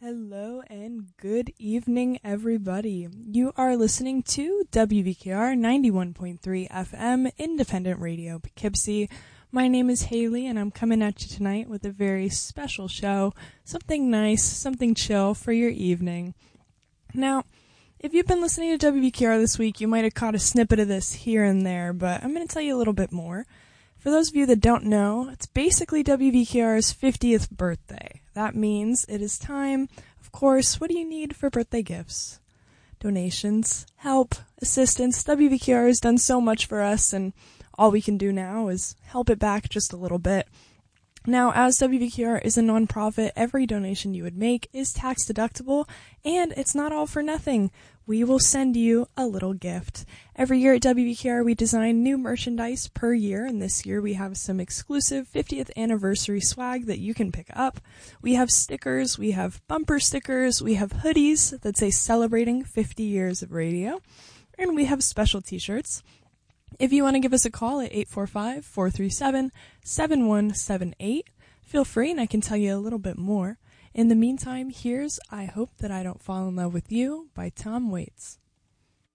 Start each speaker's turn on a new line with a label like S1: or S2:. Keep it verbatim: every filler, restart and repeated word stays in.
S1: Hello and good evening, everybody. You are listening to W V K R ninety-one point three F M Independent Radio Poughkeepsie. My name is Haley, and I'm coming at you tonight with a very special show, something nice, something chill for your evening. Now, if you've been listening to W V K R this week, you might have caught a snippet of this here and there, but I'm going to tell you a little bit more. For those of you that don't know, it's basically W V K R's fiftieth birthday. That means it is time, of course. What do you need for birthday gifts? Donations, help, assistance. W V K R has done so much for us, and all we can do now is help it back just a little bit. Now, as W V K R is a nonprofit, every donation you would make is tax deductible, and it's not all for nothing. We will send you a little gift. Every year at W V K R, we design new merchandise per year, and this year we have some exclusive fiftieth anniversary swag that you can pick up. We have stickers, we have bumper stickers, we have hoodies that say celebrating fifty years of radio, and we have special t-shirts. If you want to give us a call at eight four five, four three seven, seven one seven eight, feel free and I can tell you a little bit more. In the meantime, here's I Hope That I Don't Fall in Love with You by Tom Waits.